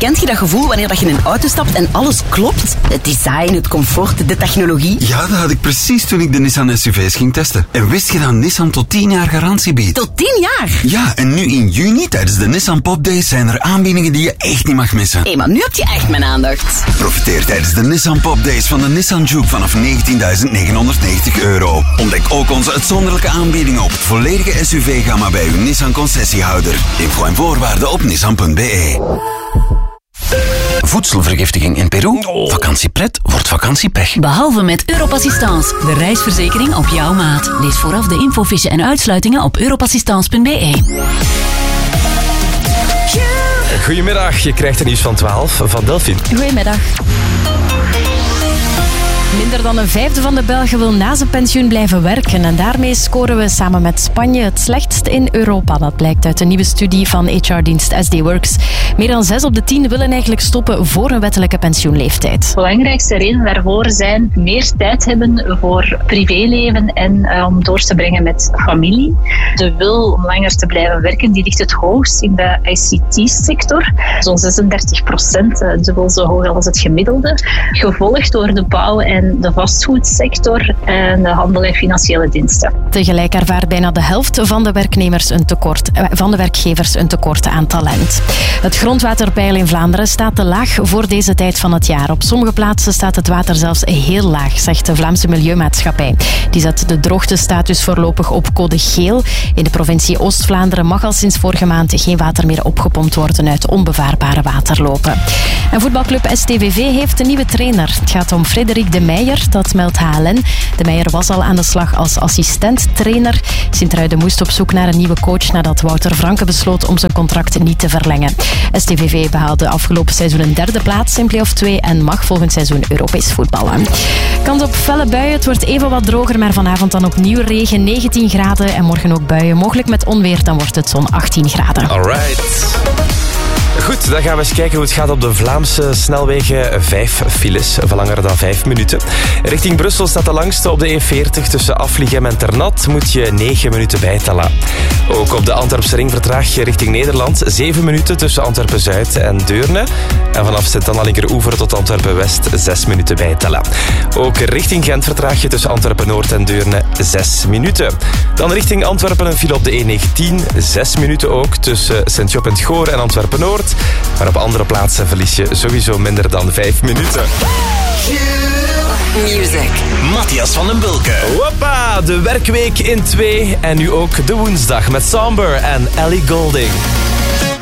Kent je dat gevoel wanneer dat je in een auto stapt en alles klopt? Het design, het comfort, de technologie. Ja, dat had ik precies toen ik de Nissan SUV's ging testen. En wist je dat Nissan tot 10 jaar garantie biedt? Tot 10 jaar? Ja, en nu in juni tijdens de Nissan Pop Days zijn er aanbiedingen die je echt niet mag missen. Hé, maar nu heb je echt mijn aandacht. Profiteer tijdens de Nissan Pop Days van de Nissan Juke vanaf €19.990. Ontdek ook onze uitzonderlijke aanbiedingen op het volledige SUV-gamma bij uw Nissan concessiehouder. Info en voorwaarden op nissan.be. Voedselvergiftiging in Peru? Vakantiepret wordt vakantiepech. Behalve met Europassistance, de reisverzekering op jouw maat. Lees vooraf de infofiche en uitsluitingen op europassistance.be. Goedemiddag, je krijgt het nieuws van 12 van Delphine. Goedemiddag. Minder dan een vijfde van de Belgen wil na zijn pensioen blijven werken. En daarmee scoren we samen met Spanje het slechtst in Europa. Dat blijkt uit een nieuwe studie van HR-dienst SD Works. Meer dan 6 op de 10 willen eigenlijk stoppen voor een wettelijke pensioenleeftijd. De belangrijkste redenen daarvoor zijn meer tijd hebben voor privéleven en om door te brengen met familie. De wil om langer te blijven werken die ligt het hoogst in de ICT-sector. Zo'n 36%, dubbel zo hoog als het gemiddelde. Gevolgd door de bouw- en de vastgoedsector en de handel en financiële diensten. Tegelijk ervaart bijna de helft van de werkgevers een tekort aan talent. Het grondwaterpeil in Vlaanderen staat te laag voor deze tijd van het jaar. Op sommige plaatsen staat het water zelfs heel laag, zegt de Vlaamse Milieumaatschappij. Die zet de droogtestatus voorlopig op code geel. In de provincie Oost-Vlaanderen mag al sinds vorige maand geen water meer opgepompt worden uit onbevaarbare waterlopen. En voetbalclub STVV heeft een nieuwe trainer. Het gaat om Frederik de Meijer, dat meldt HLN. De Meijer was al aan de slag als assistent-trainer. Sint-Truiden moest op zoek naar een nieuwe coach nadat Wouter Franke besloot om zijn contract niet te verlengen. STVV behaalde afgelopen seizoen een 3e plaats in play-off 2 en mag volgend seizoen Europees voetballen. Kans op felle buien, het wordt even wat droger, maar vanavond dan opnieuw regen, 19 graden. En morgen ook buien, mogelijk met onweer, dan wordt het zo'n 18 graden. Alright. Goed, dan gaan we eens kijken hoe het gaat op de Vlaamse snelwegen. 5 files van langer dan 5 minuten. Richting Brussel staat de langste op de E40 tussen Afligem en Ternat. Moet je 9 minuten bijtellen. Ook op de Antwerpse ring vertraag je richting Nederland. 7 minuten tussen Antwerpen-Zuid en Deurne. En vanaf Sint-Anna-Linkeroever tot Antwerpen-West 6 minuten bijtellen. Ook richting Gent vertraag je tussen Antwerpen-Noord en Deurne 6 minuten. Dan richting Antwerpen een file op de E19. 6 minuten ook tussen Sint-Job en het Goor en Antwerpen-Noord. Maar op andere plaatsen verlies je sowieso minder dan 5 minuten. Music. Matthias van den Bulke. Hoppa, de werkweek in 2. En nu ook de woensdag met Somber en Ellie Goulding.